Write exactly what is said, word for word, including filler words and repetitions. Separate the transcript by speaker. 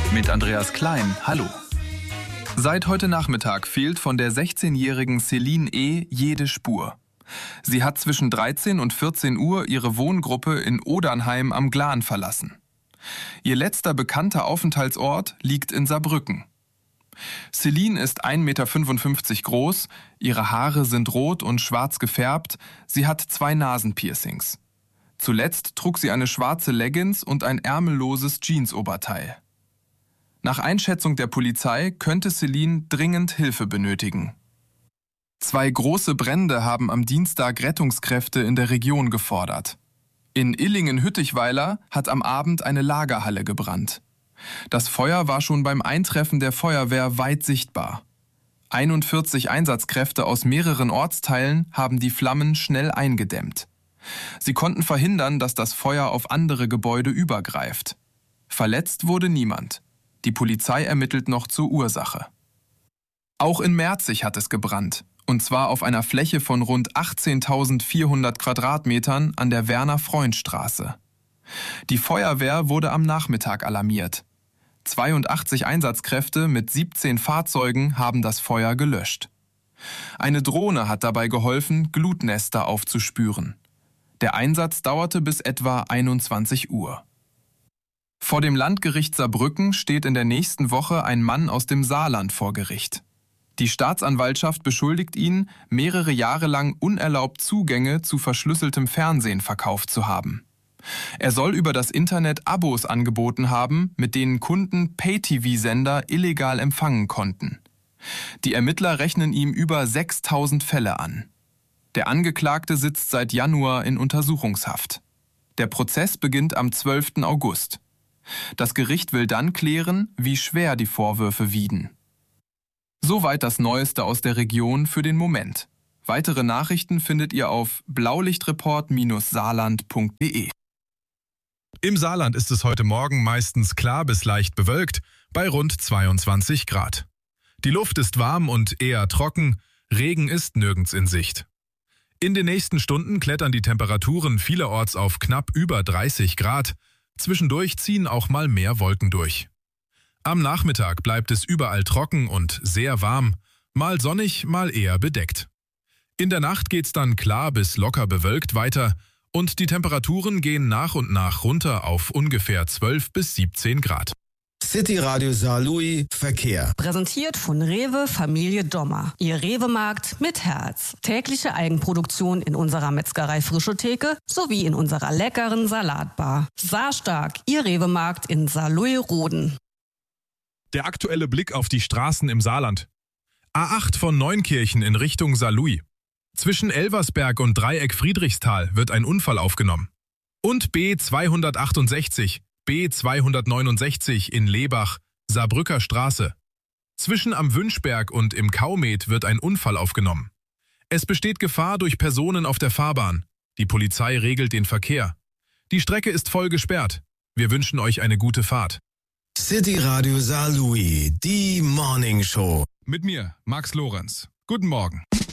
Speaker 1: Mit Andreas Klein, hallo. Seit heute Nachmittag fehlt von der sechzehnjährigen Celine E. jede Spur. Sie hat zwischen dreizehn und vierzehn Uhr ihre Wohngruppe in Odernheim am Glan verlassen. Ihr letzter bekannter Aufenthaltsort liegt in Saarbrücken. Celine ist ein Meter fünfundfünfzig groß, ihre Haare sind rot und schwarz gefärbt, sie hat zwei Nasenpiercings. Zuletzt trug sie eine schwarze Leggings und ein ärmelloses Jeansoberteil. Nach Einschätzung der Polizei könnte Celine dringend Hilfe benötigen. Zwei große Brände haben am Dienstag Rettungskräfte in der Region gefordert. In Illingen-Hüttichweiler hat am Abend eine Lagerhalle gebrannt. Das Feuer war schon beim Eintreffen der Feuerwehr weit sichtbar. einundvierzig Einsatzkräfte aus mehreren Ortsteilen haben die Flammen schnell eingedämmt. Sie konnten verhindern, dass das Feuer auf andere Gebäude übergreift. Verletzt wurde niemand. Die Polizei ermittelt noch zur Ursache. Auch in Merzig hat es gebrannt, und zwar auf einer Fläche von rund achtzehntausendvierhundert Quadratmetern an der Werner-Freund-Straße. Die Feuerwehr wurde am Nachmittag alarmiert. zweiundachtzig Einsatzkräfte mit siebzehn Fahrzeugen haben das Feuer gelöscht. Eine Drohne hat dabei geholfen, Glutnester aufzuspüren. Der Einsatz dauerte bis etwa einundzwanzig Uhr. Vor dem Landgericht Saarbrücken steht in der nächsten Woche ein Mann aus dem Saarland vor Gericht. Die Staatsanwaltschaft beschuldigt ihn, mehrere Jahre lang unerlaubt Zugänge zu verschlüsseltem Fernsehen verkauft zu haben. Er soll über das Internet Abos angeboten haben, mit denen Kunden Pay-T V-Sender illegal empfangen konnten. Die Ermittler rechnen ihm über sechstausend Fälle an. Der Angeklagte sitzt seit Januar in Untersuchungshaft. Der Prozess beginnt am zwölften August. Das Gericht will dann klären, wie schwer die Vorwürfe wiegen. Soweit das Neueste aus der Region für den Moment. Weitere Nachrichten findet ihr auf blaulichtreport Bindestrich saarland Punkt de.
Speaker 2: Im Saarland ist es heute Morgen meistens klar bis leicht bewölkt, bei rund zweiundzwanzig Grad. Die Luft ist warm und eher trocken, Regen ist nirgends in Sicht. In den nächsten Stunden klettern die Temperaturen vielerorts auf knapp über dreißig Grad, zwischendurch ziehen auch mal mehr Wolken durch. Am Nachmittag bleibt es überall trocken und sehr warm, mal sonnig, mal eher bedeckt. In der Nacht geht's dann klar bis locker bewölkt weiter und die Temperaturen gehen nach und nach runter auf ungefähr zwölf bis siebzehn Grad.
Speaker 3: City Radio Saarlouis Verkehr.
Speaker 4: Präsentiert von Rewe Familie Dommer. Ihr Rewe-Markt mit Herz. Tägliche Eigenproduktion in unserer Metzgerei Frische Theke sowie in unserer leckeren Salatbar. Saarstark, Ihr Rewe-Markt in Saarlouis-Roden.
Speaker 2: Der aktuelle Blick auf die Straßen im Saarland. A acht von Neunkirchen in Richtung Saarlouis. Zwischen Elversberg und Dreieck Friedrichsthal wird ein Unfall aufgenommen. Und B zweihundertachtundsechzig, B zweihundertneunundsechzig in Lebach, Saarbrücker Straße. Zwischen am Wünschberg und im Kaumet wird ein Unfall aufgenommen. Es besteht Gefahr durch Personen auf der Fahrbahn. Die Polizei regelt den Verkehr. Die Strecke ist voll gesperrt. Wir wünschen euch eine gute Fahrt.
Speaker 3: City Radio Saarlouis, die Morning Show.
Speaker 2: Mit mir, Max Lorenz. Guten Morgen.